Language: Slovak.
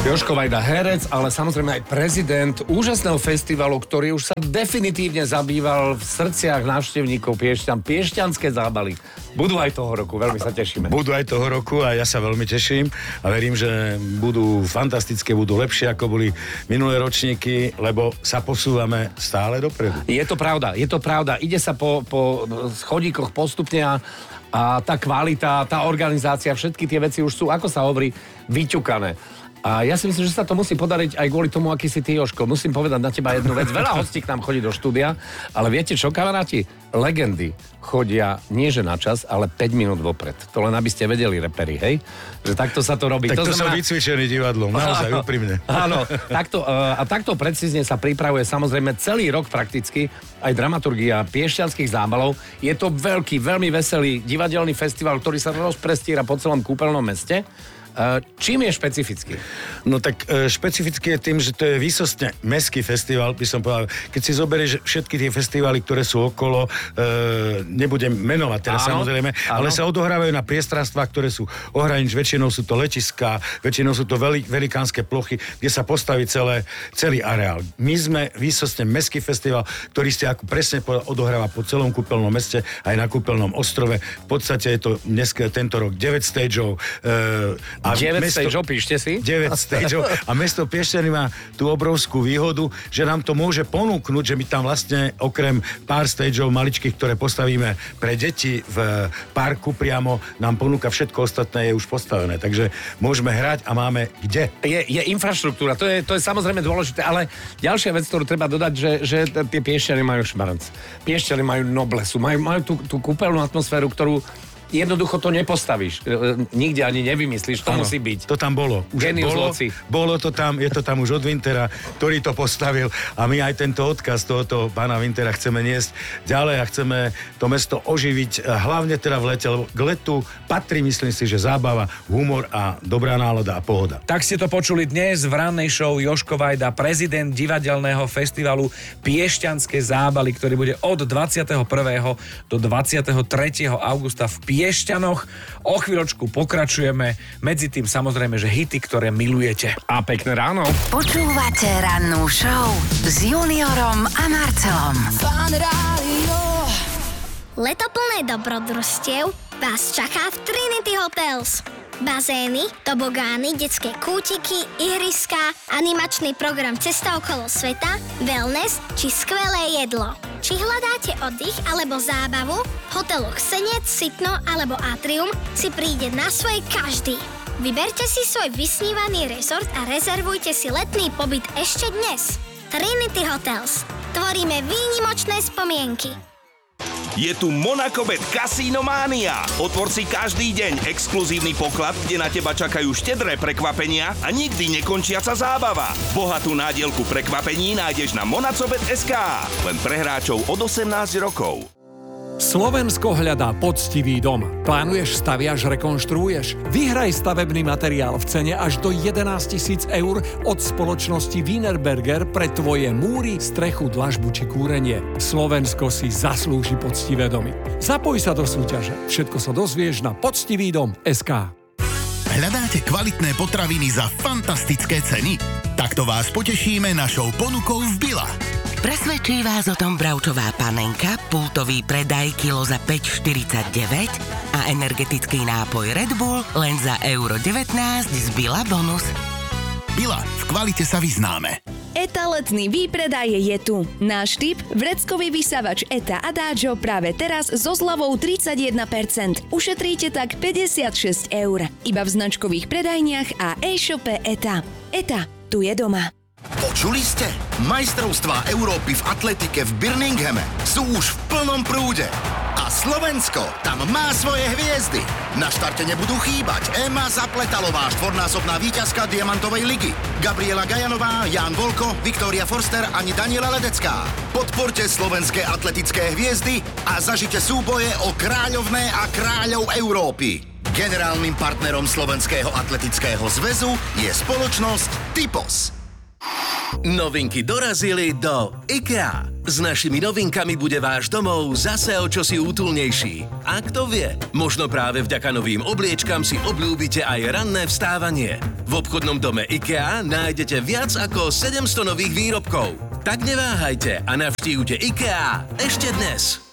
Jožko Vajda herec, ale samozrejme aj prezident úžasného festivalu, ktorý už sa definitívne zabýval v srdciach návštevníkov Piešťan. Piešťanské zábaly. Budú aj toho roku, veľmi sa tešíme. Budú aj toho roku a ja sa veľmi teším a verím, že budú fantastické, budú lepšie ako boli minulé ročníky, lebo sa posúvame stále dopredu. Je to pravda. Ide sa po schodíkoch postupne a tá kvalita, tá organizácia, všetky tie veci už sú, ako sa hovorí, vyťukané. A ja si myslím, že sa to musí podariť aj kvôli tomu, aký si ty, Jožko. Musím povedať na teba jednu vec. Veľa hostí k nám chodí do štúdia, ale viete čo, kamaráti? Legendy chodia nie že na čas, ale 5 minút vopred. To len aby ste vedeli, reperi, hej? Že takto sa to robí. Tak to znamená... som vycvičený divadlom, naozaj úprimne. Áno, takto precízne sa pripravuje samozrejme celý rok prakticky aj dramaturgia piešťanských zábalov. Je to veľký, veľmi veselý divadelný festival, ktorý sa rozprestiera po celom kúpeľnom meste. Čím je špecifický? No tak špecifický je tým, že to je výsostne mestský festival, by som povedal. Keď si zoberieš všetky tie festivály, ktoré sú okolo, nebudem menovať teraz samozrejme, ale sa odohrávajú na priestranstvách, ktoré sú väčšinou sú to letiská, väčšinou sú to velikánske plochy, kde sa postaví celý areál. My sme výsostne mestský festival, ktorý ste ako presne odohráva po celom kúpeľnom meste, aj na kúpeľnom ostrove. V podstate je to dnes, tento rok 9 stageov. 9 stageov, píšte si. 9 stageov a mesto Piešťany má tú obrovskú výhodu, že nám to môže ponúknuť, že my tam vlastne okrem pár stageov maličkých, ktoré postavíme pre deti v parku priamo, nám ponúka všetko ostatné, je už postavené. Takže môžeme hrať a máme kde. Je infraštruktúra, to je samozrejme dôležité, ale ďalšia vec, ktorú treba dodať, že tie Piešťany majú šmarc. Piešťany majú noblesu, majú tú kúpeľnú atmosféru, ktorú jednoducho to nepostavíš. Nikde ani nevymyslíš, to musí byť. To tam bolo. Bolo to tam, je to tam už od Wintera, ktorý to postavil a my aj tento odkaz tohoto pána Wintera chceme niesť ďalej a chceme to mesto oživiť, hlavne teda v lete, lebo k letu patrí, myslím si, že zábava, humor a dobrá nálada a pohoda. Tak ste to počuli dnes v rannej show Jožko Vajda, prezident divadelného festivalu Piešťanské zábaly, ktorý bude od 21. do 23. augusta v Piešťanoch. O chvíľočku pokračujeme. Medzi tým samozrejme, že hity, ktoré milujete. A pekné ráno. Počúvate rannú show s Juniorom a Marcelom. Leto plné dobrodružstiev vás čaká v Trinity Hotels. Bazény, tobogány, detské kútiky, ihriská, animačný program Cesta okolo sveta, wellness či skvelé jedlo. Či hľadáte oddych alebo zábavu, v hoteloch Senec, Sitno alebo Atrium si príde na svoje každý. Vyberte si svoj vysnívaný rezort a rezervujte si letný pobyt ešte dnes. Trinity Hotels. Tvoríme výnimočné spomienky. Je tu Monacobet Casino Mania. Otvor si každý deň exkluzívny poklad, kde na teba čakajú štedré prekvapenia a nikdy nekončiaca zábava. Bohatú nádielku prekvapení nájdeš na monacobet.sk. Len pre hráčov od 18 rokov. Slovensko hľadá poctivý dom. Plánuješ, staviaš, rekonštruuješ? Vyhraj stavebný materiál v cene až do 11 000 eur od spoločnosti Wienerberger pre tvoje múry, strechu, dlažbu či kúrenie. Slovensko si zaslúži poctivé domy. Zapoj sa do súťaže. Všetko sa dozvieš na poctivídom.sk. Hľadáte kvalitné potraviny za fantastické ceny? Takto vás potešíme našou ponukou v Bila. Presvedčí vás o tom bravčová panenka, pultový predaj kilo za 5,49 a energetický nápoj Red Bull len za €19 z Bila bonus. Bila, v kvalite sa vyznáme. ETA letný výpredaj je tu. Náš typ, vreckový vysavač ETA Adagio práve teraz so zľavou 31%. Ušetríte tak 56 eur. Iba v značkových predajniach a e-shope ETA. ETA, tu je doma. Počuli ste? Majstrovstvá Európy v atletike v Birminghame sú už v plnom prúde. A Slovensko tam má svoje hviezdy. Na štarte nebudú chýbať Ema Zapletalová, štvornásobná víťazka Diamantovej ligy, Gabriela Gajanová, Ján Volko, Viktória Forster ani Daniela Ledecká. Podporte slovenské atletické hviezdy a zažite súboje o kráľovné a kráľov Európy. Generálnym partnerom Slovenského atletického zväzu je spoločnosť Typos. Novinky dorazili do IKEA. S našimi novinkami bude váš domov zase o čosi útulnejší. A kto vie, možno práve vďaka novým obliečkam si obľúbite aj ranné vstávanie. V obchodnom dome IKEA nájdete viac ako 700 nových výrobkov. Tak neváhajte a navštívte IKEA ešte dnes.